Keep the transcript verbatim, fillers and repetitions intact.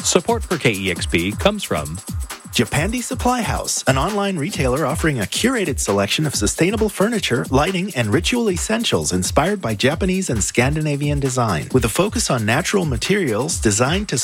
Support for K E X P comes from Japandi Supply House, an online retailer offering a curated selection of sustainable furniture, lighting, and ritual essentials inspired by Japanese and Scandinavian design, with a focus on natural materials designed to